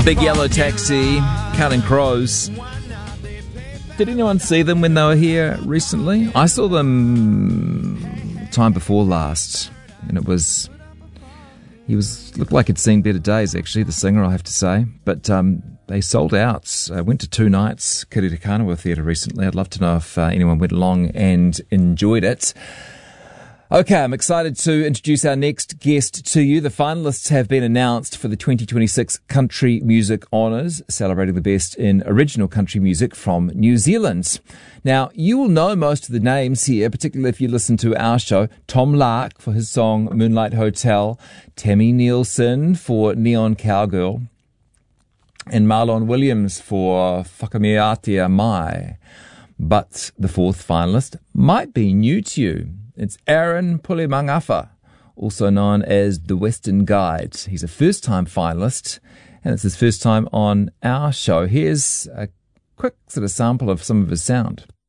Big Yellow Taxi, Counting Crows. Did anyone see them when they were here recently? I saw them time before last, and looked like he'd seen better days, actually, the singer, I have to say. But they sold out. I went to 2 nights, Kiritikanawa Theatre recently. I'd love to know if anyone went along and enjoyed it. Okay, I'm excited to introduce our next guest to you. The finalists have been announced for the 2026 Country Music Honours, celebrating the best in original country music from New Zealand. Now, you will know most of the names here, particularly if you listen to our show. Tom Lark for his song Moonlight Hotel, Tammy Nielsen for Neon Cowgirl, and Marlon Williams for Whakamiatia Mai. But the fourth finalist might be new to you. It's Aaron Pulemangafa, also known as the Western Guide. He's a first-time finalist, and it's his first time on our show. Here's a quick sort of sample of some of his sound.